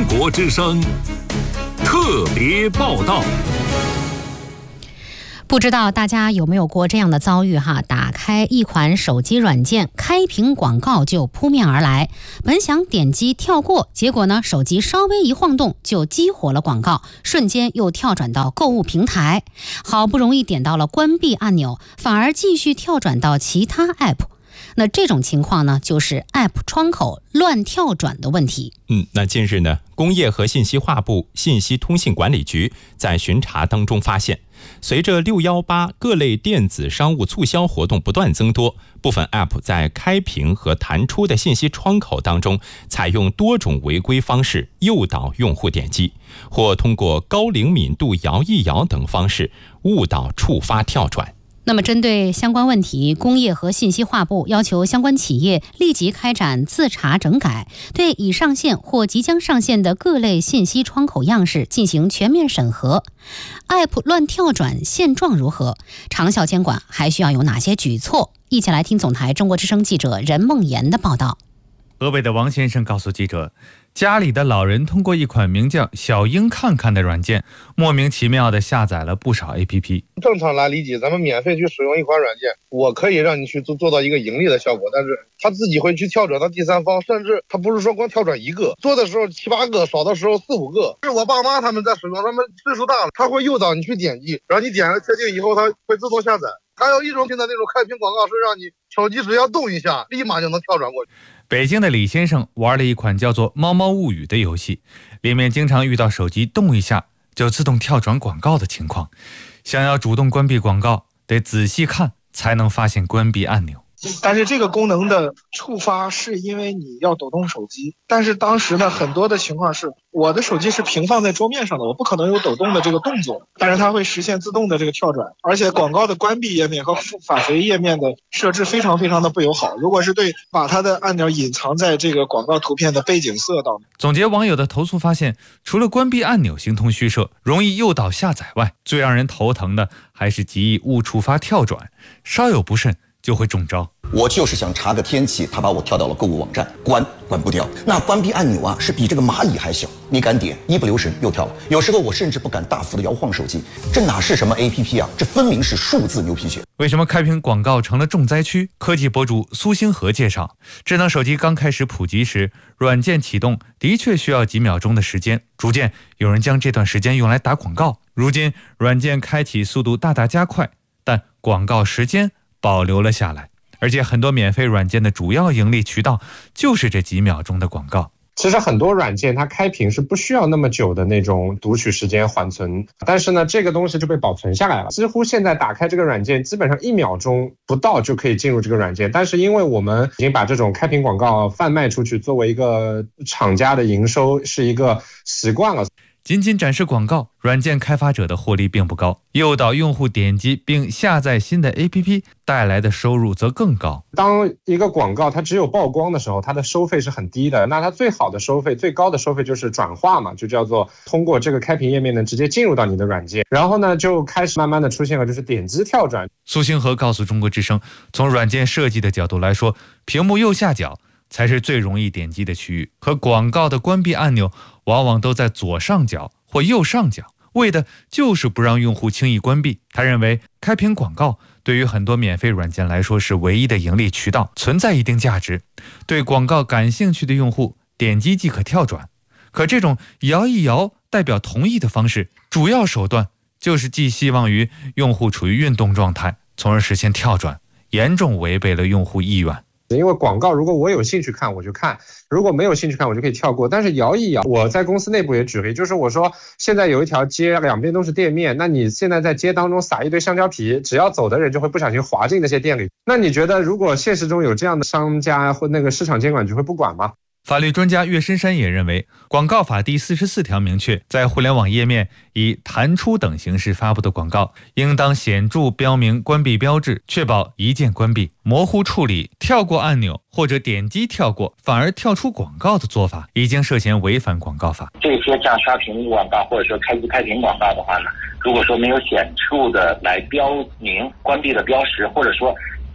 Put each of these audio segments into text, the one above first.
国之声特别报道。 不知道大家有没有过这样的遭遇哈？打开一款手机软件，开屏广告就扑面而来，本想点击跳过，结果呢，手机稍微一晃动就激活了广告，瞬间又跳转到购物平台，好不容易点到了关闭按钮，反而继续跳转到其他 App。那这种情况呢，就是 App 窗口乱跳转的问题。 那近日呢，工业和信息化部信息通信管理局在巡查当中发现，随着618各类电子商务促销活动不断增多，部分 App 在开屏和弹出的信息窗口当中，采用多种违规方式诱导用户点击，或通过高灵敏度摇一摇等方式误导触发跳转。 那么针对相关问题，工业和信息化部要求相关企业立即开展自查整改，对已上线或即将上线的各类信息窗口样式进行全面审核。App 乱跳转现状如何？长效监管还需要有哪些举措？一起来听总台中国之声记者任梦妍的报道。 河北的王先生告诉记者，家里的老人通过一款名叫小鹰看看的软件，莫名其妙地下载了不少 APP。 正常来理解，咱们免费去使用一款软件，我可以让你去做到一个盈利的效果，但是他自己会去跳转到第三方，甚至他不是说光跳转一个，做的时候7、8个，少的时候4、5个。是我爸妈他们在使用，他们岁数大了，他会诱导你去点击，然后你点了确定以后，他会自动下载。还有一种现在那种开屏广告是让你手机只要动一下，立马就能跳转过去。 北京的李先生玩了一款叫做《猫猫物语》的游戏，里面经常遇到手机动一下就自动跳转广告的情况。想要主动关闭广告，得仔细看才能发现关闭按钮。 但是这个功能的触发是因为你要抖动手机，但是当时呢，很多的情况是我的手机是平放在桌面上的，我不可能有抖动的这个动作，但是它会实现自动的这个跳转，而且广告的关闭页面和返回页面的设置非常非常的不友好。如果是把它的按钮隐藏在这个广告图片的背景色当中。 总结网友的投诉发现，除了关闭按钮形同虚设，容易诱导下载外，最让人头疼的还是极易误触发跳转，稍有不慎就会中招。 我就是想查个天气，他把我跳到了购物网站，关不掉。那关闭按钮啊，是比这个蚂蚁还小，你敢点，一不留神又跳了。有时候我甚至不敢大幅的摇晃手机，这哪是什么 APP 啊，这分明是数字牛皮癣。 为什么开屏广告成了重灾区？科技博主苏星河介绍，智能手机刚开始普及时，软件启动的确需要几秒钟的时间，逐渐有人将这段时间用来打广告。如今软件开启速度大大加快，但广告时间保留了下来，而且很多免费软件的主要盈利渠道就是这几秒钟的广告。 其实很多软件它开屏是不需要那么久的那种读取时间缓存，但是呢这个东西就被保存下来了。几乎现在打开这个软件基本上1秒钟不到就可以进入这个软件，但是因为我们已经把这种开屏广告贩卖出去，作为一个厂家的营收是一个习惯了。 仅仅展示广告，软件开发者的获利并不高，诱导用户点击并下载新的 APP 带来的收入则更高。 当一个广告它只有曝光的时候，它的收费是很低的，那它最好的收费、最高的收费就是转化嘛，就叫做通过这个开屏页面呢直接进入到你的软件，然后呢就开始慢慢的出现了就是点击跳转。 苏星河告诉中国之声，从软件设计的角度来说，屏幕右下角才是最容易点击的区域，和广告的关闭按钮往往都在左上角或右上角，为的就是不让用户轻易关闭。他认为开屏广告对于很多免费软件来说是唯一的盈利渠道，存在一定价值，对广告感兴趣的用户点击即可跳转。可这种摇一摇代表同意的方式，主要手段就是寄希望于用户处于运动状态，从而实现跳转，严重违背了用户意愿。 因为广告如果我有兴趣看我就看，如果没有兴趣看我就可以跳过，但是摇一摇，我在公司内部也举例，就是我说现在有一条街两边都是店面，那你现在在街当中撒一堆香蕉皮，只要走的人就会不小心滑进那些店里，那你觉得如果现实中有这样的商家或那个市场监管局会不管吗？ 法律专家岳深山也认为，广告法第44条明确，在互联网页面以弹出等形式发布的广告，应当显著标明关闭标志，确保一键关闭。模糊处理、跳过按钮或者点击跳过反而跳出广告的做法，已经涉嫌违反广告法。 这些像刷屏广告或者说开屏广告的话呢，如果说没有显著的来标明关闭的标识，或者说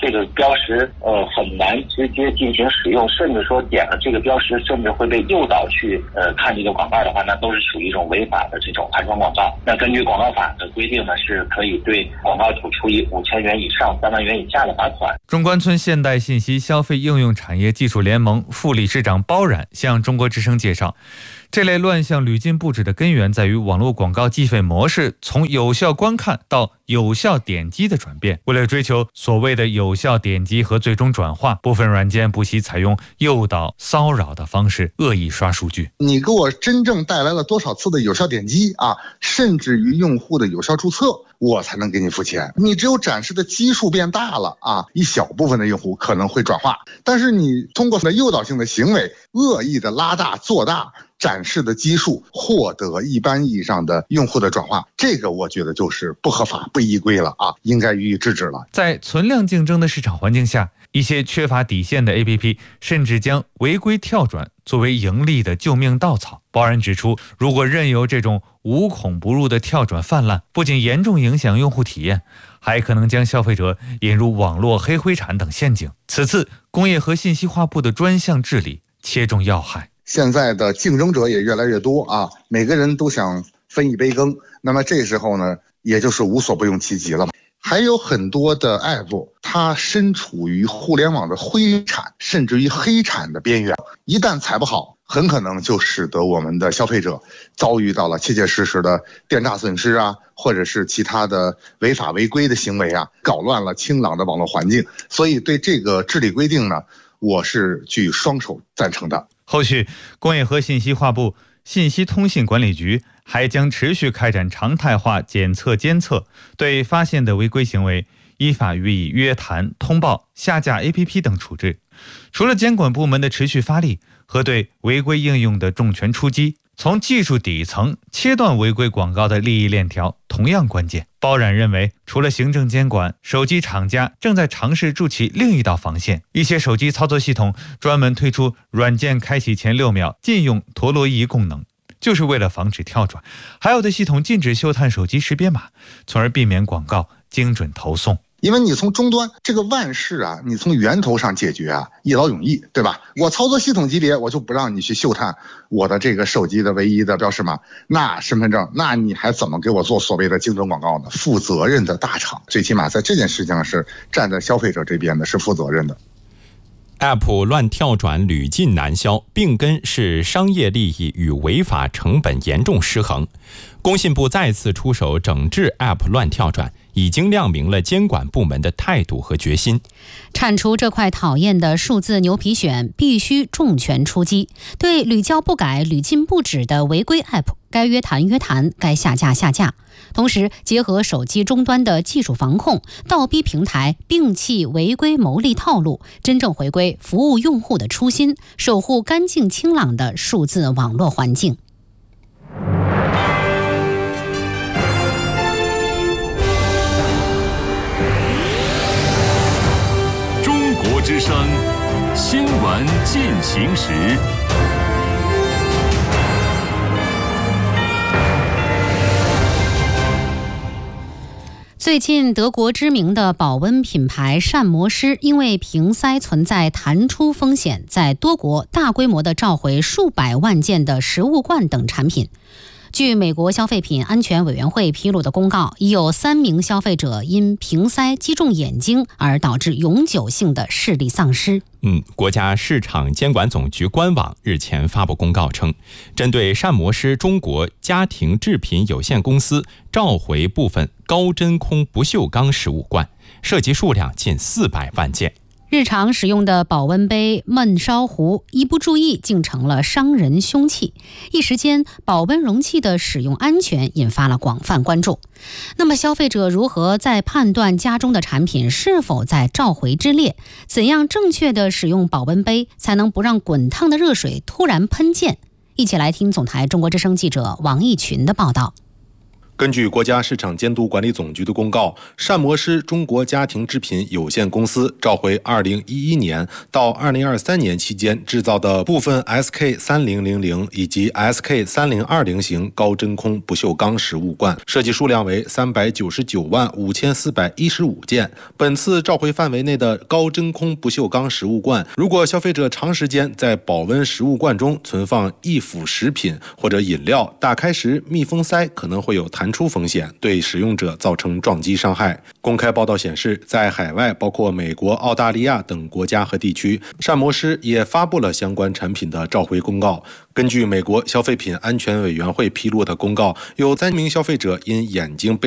这个标识很难直接进行使用，甚至说点了这个标识，甚至会被诱导去看这个广告的话，那都是属于一种违法的这种盘装广告。那根据广告法的规定呢，是可以对广告主处以5000元以上3万元以下的罚款。 中关村现代信息消费应用产业技术联盟副理事长包冉向中国之声介绍，这类乱象屡禁不止的根源在于网络广告计费模式从有效观看到有效点击的转变。为了追求所谓的有效点击和最终转化，部分软件不惜采用诱导、骚扰的方式恶意刷数据。 你给我真正带来了多少次的有效点击啊，甚至于用户的有效注册，我才能给你付钱。你只有展示的基数变大了啊，一小部分的用户可能会转化，但是你通过诱导性的行为，恶意的拉大做大展示的基数，获得一般意义上的用户的转化，这个我觉得就是不合法不依规了啊，应该予以制止了。 在存量竞争的市场环境下，一些缺乏底线的 APP 甚至将违规跳转作为盈利的救命稻草。包冉指出，如果任由这种无孔不入的跳转泛滥，不仅严重影响用户体验，还可能将消费者引入网络黑灰产等陷阱。此次工业和信息化部的专项治理切中要害。 现在的竞争者也越来越多啊，每个人都想分一杯羹，那么这时候呢，也就是无所不用其极了。还有很多的 app 它身处于互联网的灰产甚至于黑产的边缘，一旦踩不好，很可能就使得我们的消费者遭遇到了切切实实的电诈损失啊，或者是其他的违法违规的行为啊，搞乱了清朗的网络环境。所以对这个治理规定呢，我是举双手赞成的。 后续工业和信息化部、信息通信管理局还将持续开展常态化检测监测，对发现的违规行为依法予以约谈、通报、下架 APP 等处置。除了监管部门的持续发力和对违规应用的重拳出击，从技术底层切断违规广告的利益链条同样关键。包冉认为，除了行政监管，手机厂家正在尝试筑起另一道防线。一些手机操作系统专门推出软件开启前6秒禁用陀螺仪功能，就是为了防止跳转。还有的系统禁止嗅探手机识别码，从而避免广告精准投送。 因为你从终端这个万事啊，你从源头上解决啊，一劳永逸，对吧？我操作系统级别，我就不让你去嗅探我的这个手机的唯一的标识码，那身份证，那你还怎么给我做所谓的精准广告呢？负责任的大厂，最起码在这件事情上是站在消费者这边的，是负责任的。 App 乱跳转屡禁难消，病根是商业利益与违法成本严重失衡。工信部再次出手整治 App 乱跳转，已经亮明了监管部门的态度和决心。 铲除这块讨厌的数字牛皮癣，必须重拳出击。对屡教不改、屡禁不止的违规 App， 该约谈约谈，该下架下架。同时，结合手机终端的技术防控，倒逼平台摒弃违规牟利套路，真正回归服务用户的初心，守护干净清朗的数字网络环境。 中国之声新闻进行时。 最近，德国知名的保温品牌膳魔师因为瓶塞存在弹出风险，在多国大规模地召回数百万件的食物罐等产品。据美国消费品安全委员会披露的公告，已有3名消费者因瓶塞击中眼睛而导致永久性的视力丧失。 国家市场监管总局官网日前发布公告称，针对膳魔师中国家庭制品有限公司召回部分高真空不锈钢食物罐，涉及数量近400万件。 日常使用的保温杯、焖烧壶，一不注意竟成了伤人凶器。一时间，保温容器的使用安全引发了广泛关注。那么，消费者如何在判断家中的产品是否在召回之列？怎样正确的使用保温杯，才能不让滚烫的热水突然喷溅？一起来听总台中国之声记者王义群的报道。 根据国家市场监督管理总局的公告，膳魔师中国家庭制品有限公司召回2011年到2023年期间制造的部分 SK3000 以及 SK3020 型高真空不锈钢食物罐，设计数量为3995415件。本次召回范围内的高真空不锈钢食物罐，如果消费者长时间在保温食物罐中存放易腐食品或者饮料，打开时密封塞可能会有弹出风险，对使用者造成撞击伤害。公开报道显示，在海外包括美国、澳大利亚等国家和地区，膳魔师也发布了相关产品的召回公告。根据美国消费品安全委员会披露的公告，有3名消费者因眼睛被